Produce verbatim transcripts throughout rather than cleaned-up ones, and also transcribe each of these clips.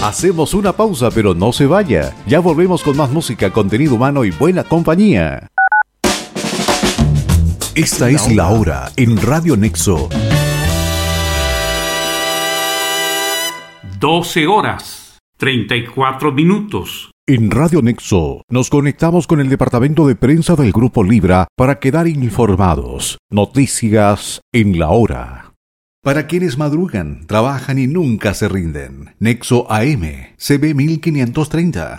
Hacemos una pausa, pero no se vaya. Ya volvemos con más música, contenido humano y buena compañía. Esta es la hora en Radio Nexo. doce horas, treinta y cuatro minutos. En Radio Nexo nos conectamos con el departamento de prensa del Grupo Libra para quedar informados. Noticias en la hora. Para quienes madrugan, trabajan y nunca se rinden. Nexo A M, C B mil quinientos treinta.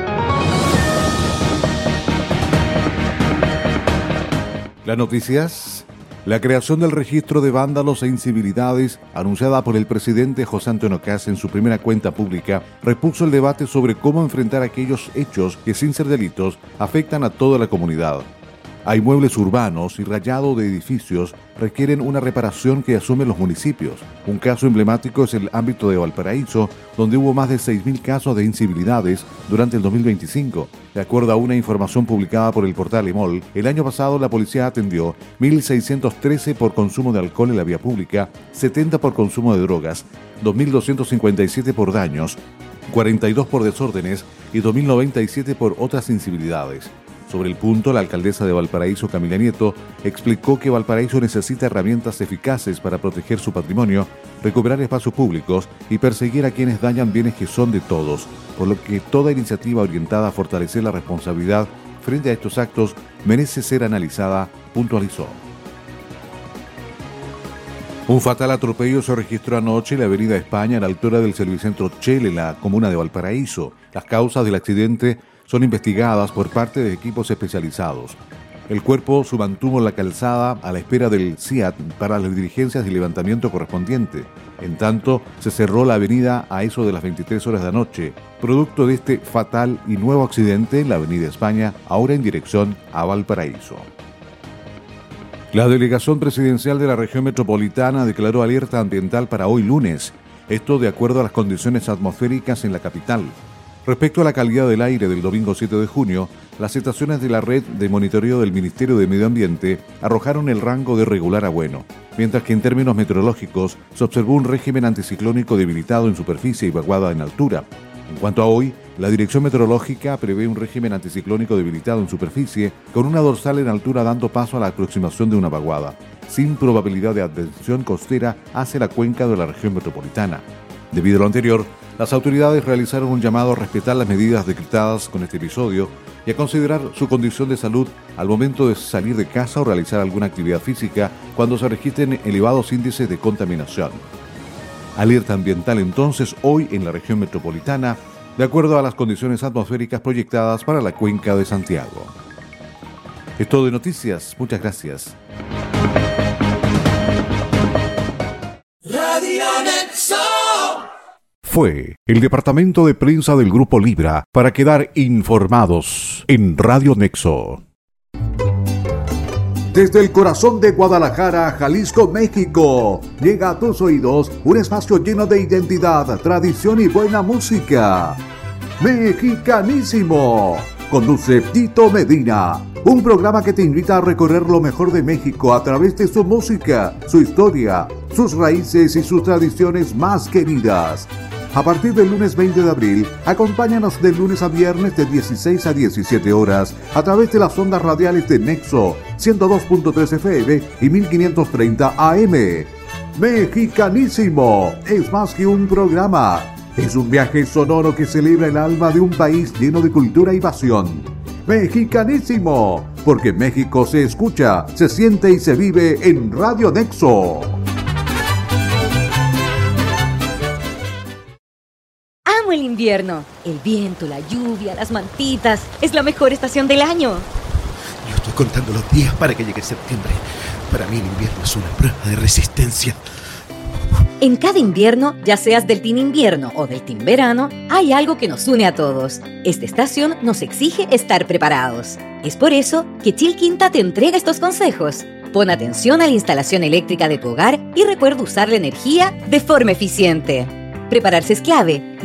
Las noticias. La creación del registro de vándalos e incivilidades, anunciada por el presidente José Antonio Kast en su primera cuenta pública, repuso el debate sobre cómo enfrentar aquellos hechos que, sin ser delitos, afectan a toda la comunidad. Hay muebles urbanos y rayado de edificios requieren una reparación que asumen los municipios. Un caso emblemático es el ámbito de Valparaíso, donde hubo más de seis mil casos de incivilidades durante el dos mil veinticinco. De acuerdo a una información publicada por el portal EMOL, el año pasado la policía atendió mil seiscientos trece por consumo de alcohol en la vía pública, setenta por consumo de drogas, dos mil doscientos cincuenta y siete por daños, cuarenta y dos por desórdenes y dos mil noventa y siete por otras incivilidades. Sobre el punto, la alcaldesa de Valparaíso, Camila Nieto, explicó que Valparaíso necesita herramientas eficaces para proteger su patrimonio, recuperar espacios públicos y perseguir a quienes dañan bienes que son de todos, por lo que toda iniciativa orientada a fortalecer la responsabilidad frente a estos actos merece ser analizada, puntualizó. Un fatal atropello se registró anoche en la avenida España a la altura del Servicentro Shell en la comuna de Valparaíso. Las causas del accidente son investigadas por parte de equipos especializados. El cuerpo se mantuvo en la calzada a la espera del C I A T para las diligencias y levantamiento correspondiente. En tanto, se cerró la avenida a eso de las veintitrés horas de la noche, producto de este fatal y nuevo accidente en la avenida España, ahora en dirección a Valparaíso. La delegación presidencial de la región metropolitana declaró alerta ambiental para hoy lunes, esto de acuerdo a las condiciones atmosféricas en la capital. Respecto a la calidad del aire del domingo siete de junio, las estaciones de la red de monitoreo del Ministerio de Medio Ambiente arrojaron el rango de regular a bueno, mientras que en términos meteorológicos se observó un régimen anticiclónico debilitado en superficie y vaguada en altura. En cuanto a hoy, la Dirección Meteorológica prevé un régimen anticiclónico debilitado en superficie con una dorsal en altura dando paso a la aproximación de una vaguada, sin probabilidad de advención costera hacia la cuenca de la región metropolitana. Debido a lo anterior, las autoridades realizaron un llamado a respetar las medidas decretadas con este episodio y a considerar su condición de salud al momento de salir de casa o realizar alguna actividad física cuando se registren elevados índices de contaminación. Alerta ambiental entonces hoy en la región metropolitana, de acuerdo a las condiciones atmosféricas proyectadas para la cuenca de Santiago. Es todo de noticias, muchas gracias. Radio Nexo. Fue el departamento de prensa del Grupo Libra para quedar informados en Radio Nexo. Desde el corazón de Guadalajara, Jalisco, México, llega a tus oídos un espacio lleno de identidad, tradición y buena música. Mexicanísimo. Conduce Tito Medina, un programa que te invita a recorrer lo mejor de México a través de su música, su historia, sus raíces y sus tradiciones más queridas. A partir del lunes veinte de abril, acompáñanos de lunes a viernes de dieciséis a diecisiete horas a través de las ondas radiales de Nexo ciento dos punto tres F M y mil quinientos treinta A M. Mexicanísimo es más que un programa, es un viaje sonoro que celebra el alma de un país lleno de cultura y pasión. Mexicanísimo, porque México se escucha, se siente y se vive en Radio Nexo. Amo el invierno. El viento, la lluvia, las mantitas. Es la mejor estación del año. Yo estoy contando los días para que llegue septiembre. Para mí el invierno es una prueba de resistencia. En cada invierno, ya seas del team invierno o del team verano, hay algo que nos une a todos. Esta estación nos exige estar preparados. Es por eso que Chilquinta te entrega estos consejos. Pon atención a la instalación eléctrica de tu hogar y recuerda usar la energía de forma eficiente. Prepararse es clave.